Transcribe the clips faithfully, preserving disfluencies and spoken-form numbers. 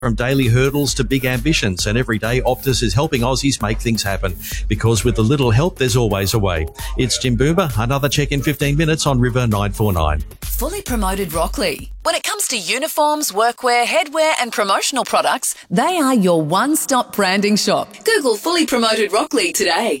From daily hurdles to big ambitions, and every day Optus is helping Aussies make things happen. Because with a little help, there's always a way. It's Jim Boomer. Another check in fifteen minutes on River nine four nine. Fully Promoted Rockley. When it comes to uniforms, workwear, headwear and promotional products, they are your one-stop branding shop. Google Fully Promoted Rockley today.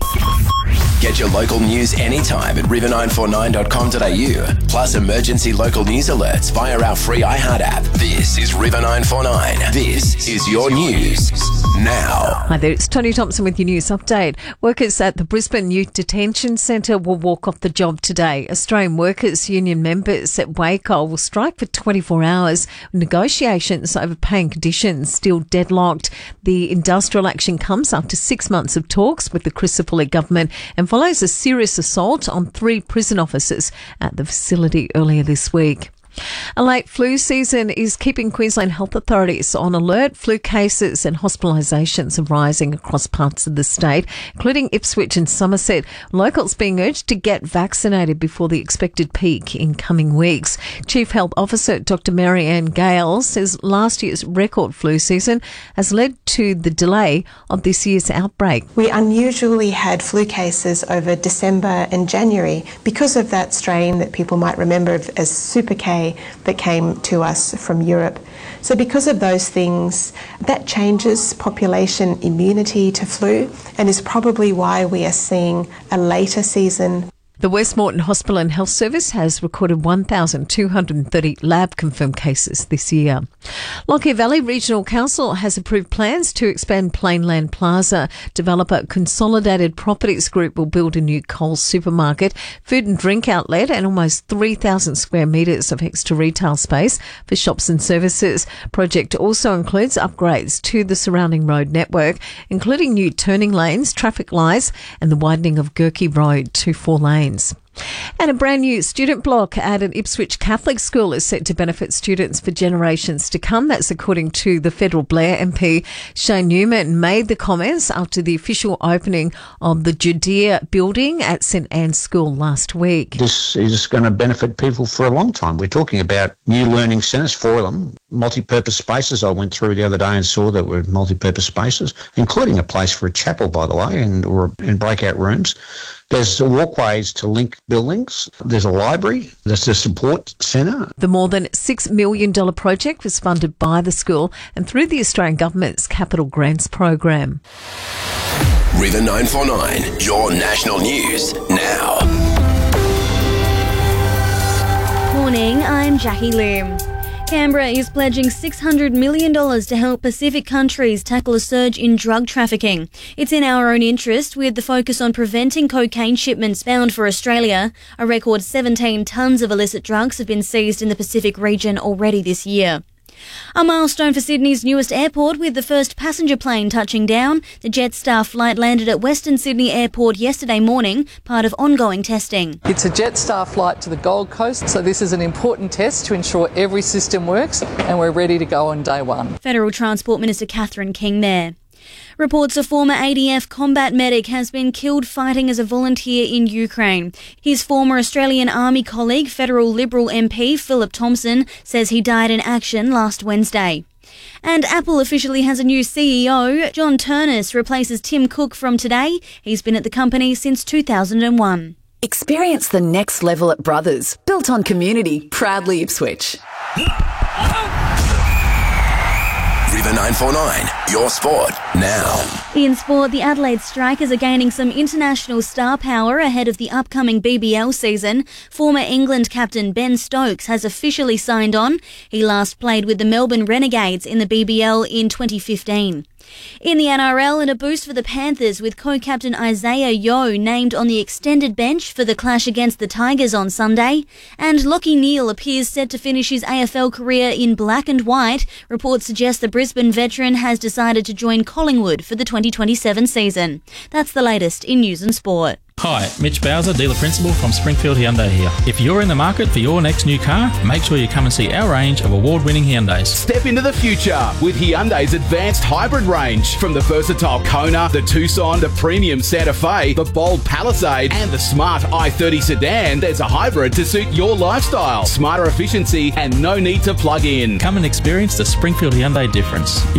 Get your local news anytime at river nine four nine dot com dot a u. Plus emergency local news alerts via our free iHeart app. This is River nine four nine. This is your news now. Hi there, it's Tony Thompson with your news update. Workers at the Brisbane Youth Detention Centre will walk off the job today. Australian Workers Union members at Wacol will strike for twenty-four hours. Negotiations over pay and conditions still deadlocked. The industrial action comes after six months of talks with the Chrysopoulos government and follows a serious assault on three prison officers at the facility earlier this week. A late flu season is keeping Queensland health authorities on alert. Flu cases and hospitalisations are rising across parts of the state, including Ipswich and Somerset. Locals being urged to get vaccinated before the expected peak in coming weeks. Chief Health Officer Doctor Mary-Ann Gale says last year's record flu season has led to the delay of this year's outbreak. We unusually had flu cases over December and January because of that strain that people might remember as Super K that came to us from Europe. So because of those things, that changes population immunity to flu and is probably why we are seeing a later season. The Westmorton Hospital and Health Service has recorded one thousand two hundred thirty lab-confirmed cases this year. Lockyer Valley Regional Council has approved plans to expand Plainland Plaza. Developer Consolidated Properties Group will build a new Coles supermarket, food and drink outlet and almost three thousand square metres of extra retail space for shops and services. Project also includes upgrades to the surrounding road network, including new turning lanes, traffic lights and the widening of Gurkey Road to four lanes. And a brand new student block at an Ipswich Catholic school is set to benefit students for generations to come. That's according to the federal Blair M P. Shane Newman made the comments after the official opening of the Judea building at St Anne's School last week. This is going to benefit people for a long time. We're talking about new learning centres, four of them, multi-purpose spaces. I went through the other day and saw that were multi-purpose spaces, including a place for a chapel, by the way, and or in breakout rooms. There's walkways to link buildings. There's a library. There's a support centre. The more than six million dollars project was funded by the school and through the Australian Government's Capital Grants program. River nine four nine, your national news now. Morning, I'm Jackie Lim. Canberra is pledging six hundred million dollars to help Pacific countries tackle a surge in drug trafficking. It's in our own interest, with the focus on preventing cocaine shipments bound for Australia. A record seventeen tonnes of illicit drugs have been seized in the Pacific region already this year. A milestone for Sydney's newest airport, with the first passenger plane touching down. The Jetstar flight landed at Western Sydney Airport yesterday morning, part of ongoing testing. It's a Jetstar flight to the Gold Coast, so this is an important test to ensure every system works and we're ready to go on day one. Federal Transport Minister Catherine King there. Reports a former A D F combat medic has been killed fighting as a volunteer in Ukraine. His former Australian Army colleague, Federal Liberal M P Philip Thompson, says he died in action last Wednesday. And Apple officially has a new C E O. John Turnus replaces Tim Cook from today. He's been at the company since two thousand one. Experience the next level at Brothers, built on community, proudly Ipswich. River nine four nine, your sport now. In sport, the Adelaide Strikers are gaining some international star power ahead of the upcoming B B L season. Former England captain Ben Stokes has officially signed on. He last played with the Melbourne Renegades in the B B L in twenty fifteen. In the N R L, and a boost for the Panthers with co-captain Isaiah Yeo named on the extended bench for the clash against the Tigers on Sunday. And Lockie Neal appears set to finish his A F L career in black and white. Reports suggest the Brisbane veteran has decided to join Collingwood Collingwood for the twenty twenty-seven season. That's the latest in news and sport. Hi, Mitch Bowser, dealer principal from Springfield Hyundai here. If you're in the market for your next new car, make sure you come and see our range of award-winning Hyundais. Step into the future with Hyundai's advanced hybrid range. From the versatile Kona, the Tucson, the premium Santa Fe, the bold Palisade, and the smart i thirty sedan, there's a hybrid to suit your lifestyle. Smarter efficiency and no need to plug in. Come and experience the Springfield Hyundai difference.